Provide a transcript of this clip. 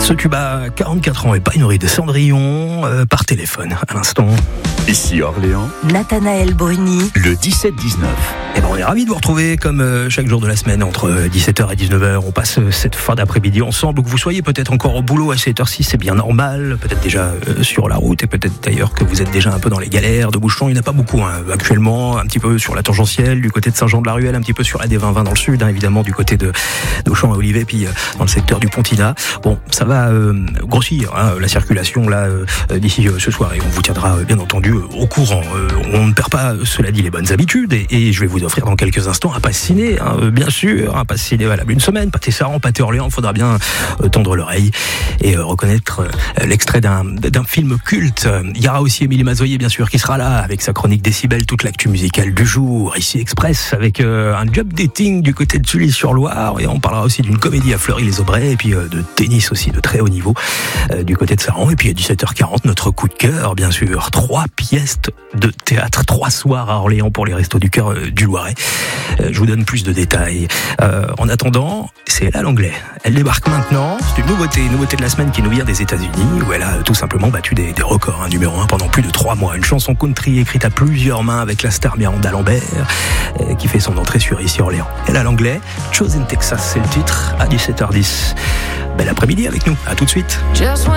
Ce tube a 44 ans et pas une ride. Cendrillon par téléphone à l'instant. Ici Orléans, Nathanaël Bruni, le 17-19. Et on est ravis de vous retrouver comme chaque jour de la semaine entre 17h et 19h. On passe cette fin d'après-midi ensemble. Que vous soyez peut-être encore au boulot à cette heure-ci, c'est bien normal. Peut-être déjà sur la route et peut-être d'ailleurs que vous êtes déjà un peu dans les galères de bouchons. Il n'y en a pas beaucoup actuellement. Un petit peu sur la tangentielle, du côté de Saint-Jean-de-la-Ruelle, un petit peu sur la D20 dans le sud, évidemment du côté d'Auchan et Olivet, puis dans le secteur du Pontina. Bon, ça va grossir la circulation là d'ici ce soir et on vous tiendra bien entendu au courant. On ne perd pas, cela dit, les bonnes habitudes et je vais vous offrir dans quelques instants un pass ciné, bien sûr, un pass ciné valable une semaine. Pâté Saran, Pâté Orléans, il faudra bien tendre l'oreille et reconnaître l'extrait d'un film culte. Il y aura aussi Émilie Mazoyer, bien sûr, qui sera là avec sa chronique Décibel, toute l'actu musicale du jour, ici Express, avec un job dating du côté de Sully-sur-Loire et on parlera aussi d'une comédie à Fleury-les-Aubrais et puis de tennis aussi de très haut niveau du côté de Saran. Et puis à 17h40, notre coup de cœur, bien sûr, 3 pièces de théâtre, 3 soirs à Orléans pour les Restos du Cœur du Loiret. Je vous donne plus de détails. En attendant, c'est Elle à l'anglais. Elle débarque maintenant. C'est une nouveauté de la semaine qui nous vient des États-Unis, où elle a tout simplement battu des records, numéro 1 pendant plus de 3 mois. Une chanson country écrite à plusieurs mains avec la star Miranda Lambert, qui fait son entrée sur Ici Orléans. Elle à l'anglais, Chose in Texas, c'est le titre, à 17h10. Bel après-midi avec nous. À tout de suite.